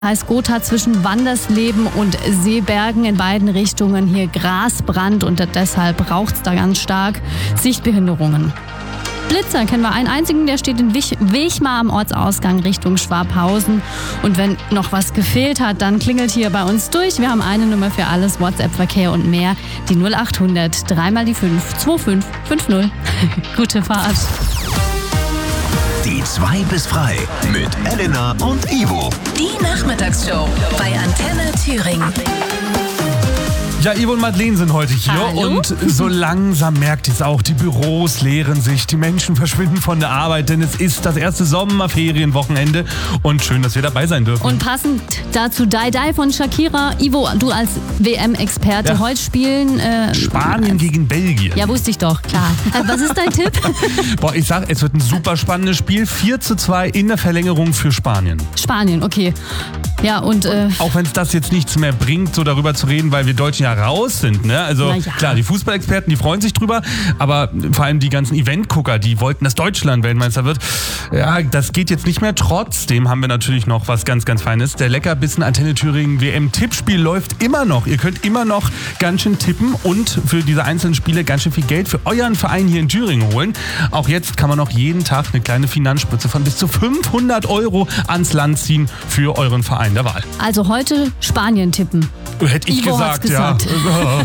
Heißt Gotha zwischen Wandersleben und Seebergen, in beiden Richtungen hier Grasbrand und deshalb raucht es da ganz stark. Sichtbehinderungen. Blitzer kennen wir einen einzigen, der steht in Wechmar am Ortsausgang Richtung Schwabhausen. Und wenn noch was gefehlt hat, dann klingelt hier bei uns durch. Wir haben eine Nummer für alles, WhatsApp-Verkehr und mehr. Die 0800 3 mal die 5 2550. Gute Fahrt. Die 2 bis frei mit Elena und Ivo. Die Nachmittagsshow bei Antenne Thüringen. Ja, Ivo und Madeleine sind heute hier. Hallo. Und so langsam merkt ihr es auch, die Büros leeren sich, die Menschen verschwinden von der Arbeit, denn es ist das erste Sommerferienwochenende und schön, dass wir dabei sein dürfen. Und passend dazu Die Die von Shakira. Ivo, du als WM-Experte, Ja. heute spielen... Spanien gegen Belgien. Ja, wusste ich doch, klar. Was ist dein Tipp? Boah, ich sag, es wird ein super spannendes Spiel. 4:2 in der Verlängerung für Spanien. Spanien, okay. Ja, und... Auch wenn es das jetzt nichts mehr bringt, so darüber zu reden, weil wir Deutschen ja raus sind. Ne? Also Na ja. klar, die Fußballexperten, die freuen sich drüber, aber vor allem die ganzen Eventgucker, die wollten, dass Deutschland Weltmeister wird. Ja, das geht jetzt nicht mehr. Trotzdem haben wir natürlich noch was ganz, ganz Feines. Der Leckerbissen Antenne Thüringen WM-Tippspiel läuft immer noch. Ihr könnt immer noch ganz schön tippen und für diese einzelnen Spiele ganz schön viel Geld für euren Verein hier in Thüringen holen. Auch jetzt kann man noch jeden Tag eine kleine Finanzspritze von bis zu 500 € ans Land ziehen für euren Verein der Wahl. Also heute Spanien tippen. Hätte ich Ivo hat's gesagt, ja. gesagt.